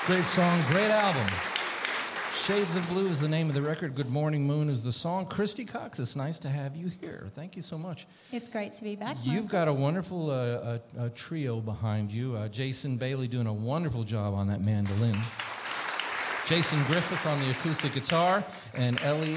Great song, great album. Shades of Blue is the name of the record. Good Morning Moon is the song. Christy Cox, it's nice to have you here. Thank you so much. It's great to be back. You've got a wonderful trio behind you. Jason Bailey doing a wonderful job on that mandolin. Jason Griffith on the acoustic guitar. And Ellie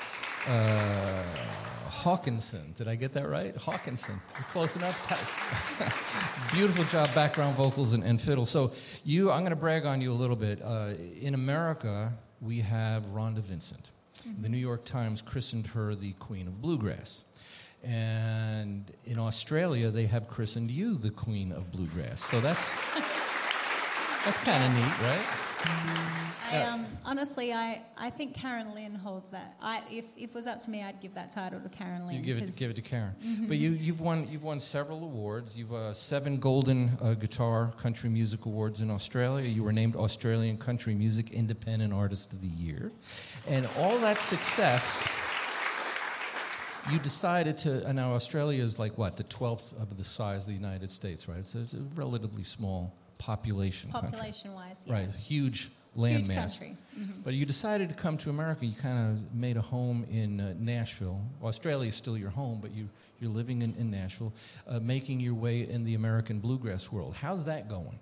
Hawkinson. Did I get that right? Hawkinson. Close enough? Beautiful job, background vocals and fiddle. So I'm going to brag on you a little bit. In America, we have Rhonda Vincent. Mm-hmm. The New York Times christened her the Queen of Bluegrass. And in Australia, they have christened you the Queen of Bluegrass. So that's kind of neat, right? Honestly, I think Karen Lynn holds that. If it was up to me, I'd give that title to Karen Lynn. You give it to Karen. Mm-hmm. But you've won several awards. You've 7 Golden Guitar Country Music Awards in Australia. You were named Australian Country Music Independent Artist of the Year, and all that success. You decided to. And now Australia is like what, the 12th of the size of the United States, right? So it's a relatively small population-wise, yeah. Right, it's a huge landmass. Huge country. Mm-hmm. But you decided to come to America. You kind of made a home in Nashville. Australia is still your home, but you're living in Nashville, making your way in the American bluegrass world. How's that going?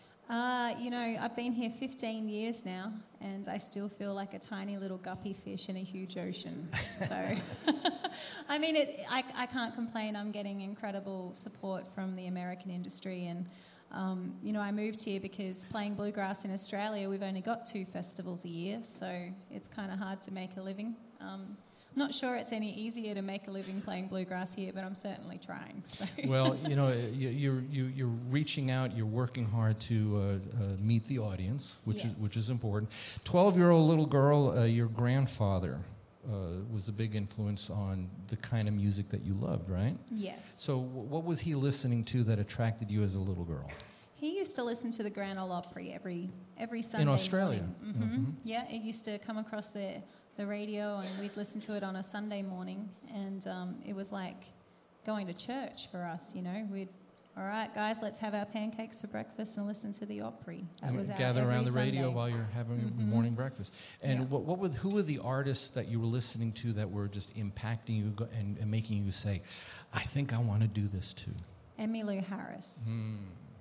I've been here 15 years now, and I still feel like a tiny little guppy fish in a huge ocean. So, I mean, I can't complain. I'm getting incredible support from the American industry, and I moved here because playing bluegrass in Australia, we've only got 2 festivals a year, so it's kind of hard to make a living. I'm not sure it's any easier to make a living playing bluegrass here, but I'm certainly trying. So. Well, you're reaching out, you're working hard to meet the audience, which is important. 12-year-old little girl, your grandfather was a big influence on the kind of music that you loved, right? Yes. So what was he listening to that attracted you as a little girl? He used to listen to the Grand Ole Opry every Sunday in Australia. Morning. Mm-hmm. Mm-hmm. Yeah, it used to come across the radio, and we'd listen to it on a Sunday morning, and it was like going to church for us, all right, guys, let's have our pancakes for breakfast and listen to the Opry. That was our gather around the radio Sunday. while you're having Mm-hmm. morning breakfast. And who were the artists that you were listening to that were just impacting you and making you say, I think I want to do this too? Emmylou Harris. Mm-hmm.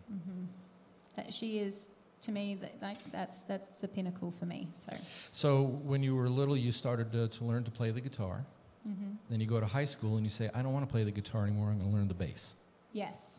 That she is, to me, that's the pinnacle for me. So when you were little, you started to learn to play the guitar. Mm-hmm. Then you go to high school and you say, I don't want to play the guitar anymore, I'm going to learn the bass. Yes.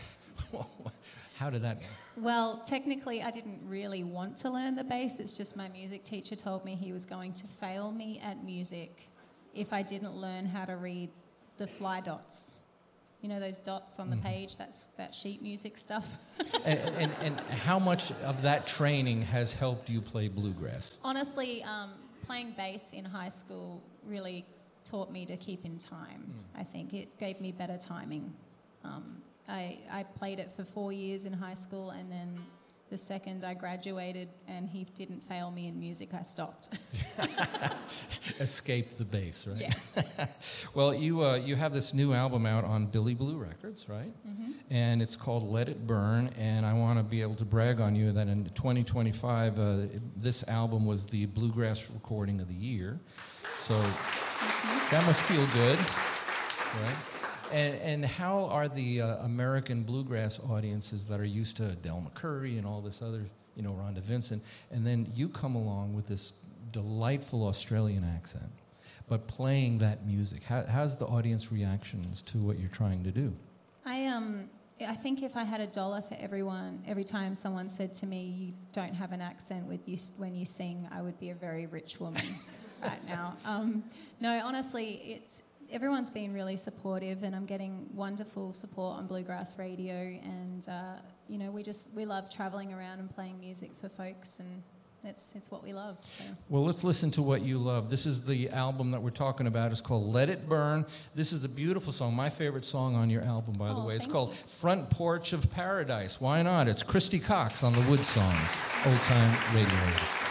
How did that go? Well, technically, I didn't really want to learn the bass. It's just my music teacher told me he was going to fail me at music if I didn't learn how to read the fly dots. You know those dots on the page? That's that sheet music stuff. and how much of that training has helped you play bluegrass? Honestly, playing bass in high school really taught me to keep in time. I think it gave me better timing. I played it for 4 years in high school, and then the second I graduated and he didn't fail me in music, I stopped. Escaped the bass, right? Yes. Well, you have this new album out on Billy Blue Records, right? Mm-hmm. And it's called Let It Burn, and I want to be able to brag on you that in 2025, this album was the Bluegrass Recording of the Year. So that must feel good, right? And how are the American bluegrass audiences that are used to Del McCoury and all this other, Rhonda Vincent, and then you come along with this delightful Australian accent, but playing that music? How's the audience reactions to what you're trying to do? I think if I had $1 for every time someone said to me, you don't have an accent when you sing, I would be a very rich woman right now. No, honestly, everyone's been really supportive, and I'm getting wonderful support on Bluegrass Radio, and we love traveling around and playing music for folks, and it's what we love. So. Well, let's listen to what you love. This is the album that we're talking about. It's called Let It Burn. This is a beautiful song, my favorite song on your album, by the way. It's called Front Porch of Paradise. Why not? It's Christy Cox on the Wood Songs, Old Time Radio.